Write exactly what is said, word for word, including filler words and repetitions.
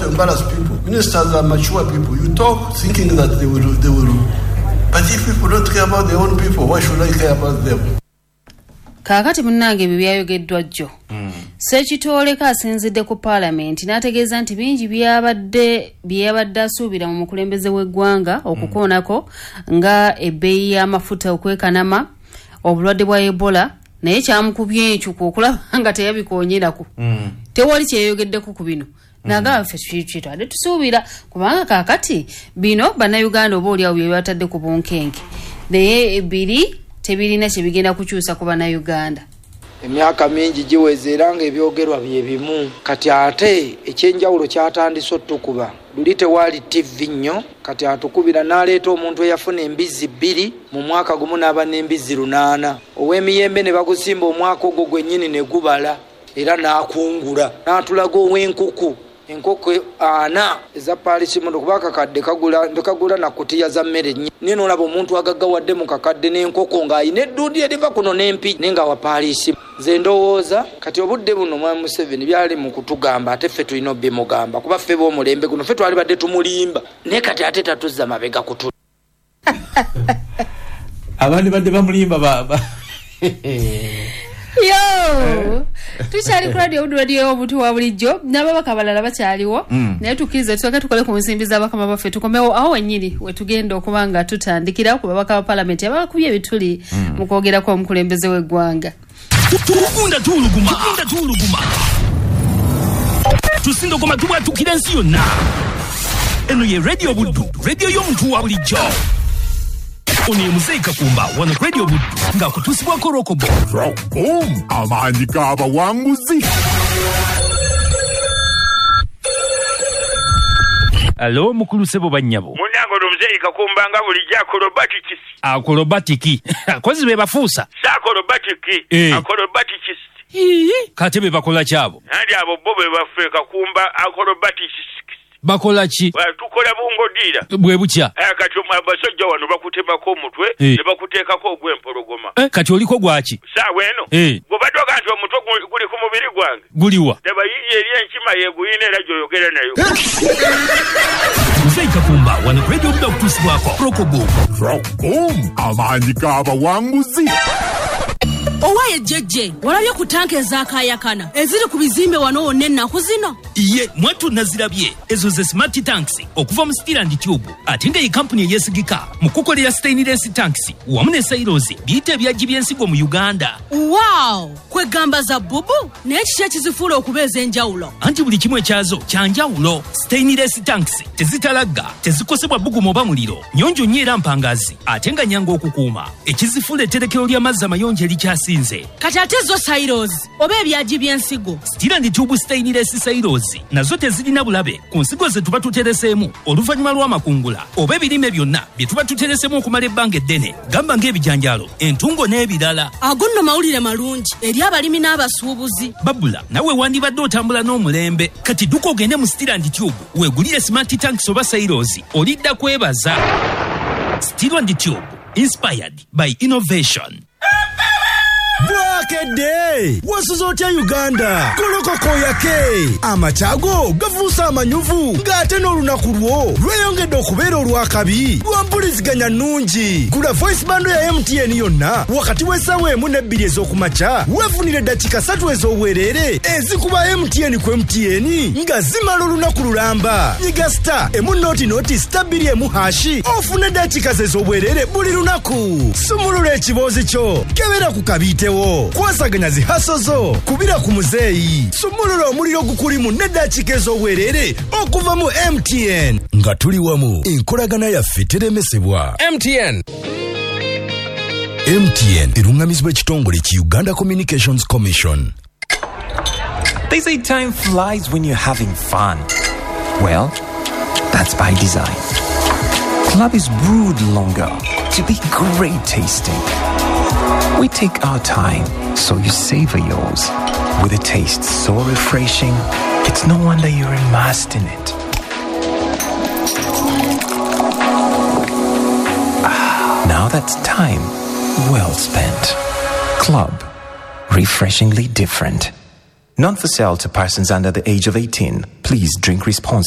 embarrass people. Ministers are mature people. You talk thinking that they will, they will. But if people don't care about their own people, why should I care about them? Kakati munnange ebyo byayogeddwa jjo. Mm. Ssekitoleka asinzidde ku Parliament n'ategeeza nti bingi byabadde byabadde asuubira mu mukulembeze w'eggwanga okukoonako nga ebbeeyi y'amafuta okwekanama obulwadde bwa Ebola naye kyamukubye enkyuku okulaba nga teyabikoonyerako. Mm. Tewali kyeyogeddeko ku bino. Naga ffe kitwadde tusuubira kubanga kaakati bino bannayuganda oba oliawo bye batadde ku bunkenke. Naye ebiri tebirina kye bigenda kukyusa ku bannayuganda. Emyaka mingi giweze era ng'ebyogerwa bye bimu. Kati ate ekyenjawulo kyatandise otukuba. Luli tewali T V nnyo kati atukubira n'aleeta omuntu eyafuna embizi bbiri mu mwaka gumu n'aba n'embizi lunaana. Ow'emiyembe ne bagusimba omwaka ogwo gwennyini ne gubala era n'akungula n'atulaga ow'enkuku. Enkoko ana eza palisi mondo kubaka kadde kagula ndekagula na kutiya za mmere nnyo. Nino olaba omuntu agaggawadde mu kakadde n'enkoko ng'ayina eddundi eriva kuno n'empi nenga wa palisi. Nze ndowooza kati obudde buno Mwami Museveni byali mu kutugamba ate ffe tulina obbimugamba kuba ffe b'omulembe guno ffe twali badde tumulimba naye kati ate tatuzza mabega kutu. Abandi badde bamulimba baba. Yo tuchali ku radio radio obutu wa bulijjo n'ababaka balala bakyaliwo naye tukiriza tusoka tukole ku nsimbi z'abakama baffe tukomewo aho wennyini wetugenda okubanga tutandikira ku babaka ba Parliament abakubye bituli mu kwogera kwa omukulembeze w'eggwanga. Tukunda tuluguma tukunda tuluguma tusindo koma tubwa tukira nsi yonna eno ye radio buddu radio y'omuntu wa bulijjo. Oni Mzee Kakumba wana radio buddu nga kutusibwa korokobo Boom amaanyi g'abawanguzi. Alo mukulu sebo banyabo munango Mzee Kakumba nga buli acrobatic acrobatic kozi be bafuusa sa acrobatic eh. acrobatic kate be bakola kyabo andi abo bobe bafe Kakumba acrobatic bakola ki tukola bungo dira bwe butya eh kati abasajja wano bakutemako omutwe ne bakuteekako ogw'empologoma eh kati oliko gwaki sawa eno eh bobadde nti omutwe guli ku mubiri gwange guliwa teba yiye eri enkima yeguyina era gyoyogera nayo. Mzee Kakumba wana radio buddu kutusibwako korokobo Boom amaanyi g'abawanguzi. Owaye jeje walabye ku tanke ezakayakana eziri ku bizimbe wano wonna ennaku zino. Iye mwatu nazirabye ezo ze smart tanks okuva mu Steel and Tube ate nga ye company eyesigika mu kukolera stainless tanks wamu ne silos biyite ebyagi by'ensigo mu Uganda. Wow kwegamba za bubu n'ekiki ekizifuula okubeeza enjawulo anti buli kimu ekyazo kyanjawulo. Stainless tanks tezitalagga tezikosebwa bbugumu oba muliro nyonjo nnyo era mpangazi ate nga nyanga okukuuma ekizifuula etterekero ly'amazzi amayonjo erikyasinze. Kati ate zo silos oba ebyagi by'ensigo Steel and Tube stainless silos nazo tezirina bulabe ku nsigo ze tuba tutereseemu oluvannyuma lw'amakungula oba ebirime byonna bye tuba tutereseemu okumala ebbanga eddene gamba ng'ebijanjaalo entungo n'ebirala. Ago nno mawulire malungi eri abalimi n'abasuubuzi. Babula nawe wandibadde otambula n'omulembe kati dduka ogende mu Steel and Tube weegulire smart tanks oba silos olidda kwebaza. Steel and Tube inspired by innovation. Bwakedde wasuzotya Uganda kolokoko yake amachago gavuusa amanyuvu ng'ate n'olunaku lwo lweyongedde okubeera olwakabi lwampuliziganya nnungi. Gula voice bando ya M T N yonna wakati w'essaawa emu n'ebbiri ez'okumakya weefunire eddakiika ssatu ez'obwereere ezikuba M T N ku M T N nga zimala olunaku lulamba. Nyiga star emu nooti nooti star bbiri emu hashi ofune eddakiika ze ez'obwereere buli lunaku. Sumulula ekiboozi kyo kebera ku kabiite kwasaganya zihaso zo kubira ku muzeeyi sumulula omuliro gukulimu n'eddakiika ez'obwereere okuva mu M T N nga tuli wamu enkolagana yaffe teremesebwa. M T N M T N erungamizibwa ekitongole ki Uganda Communications Commission. They say time flies when you're having fun. Well, that's by design. Club is brewed longer to be great tasting. We take our time, so you savor yours. With a taste so refreshing, it's no wonder you're immersed in it. Ah, now that's time well spent. Club, refreshingly different. Not for sale to persons under the age of eighteen. Please drink responsibly.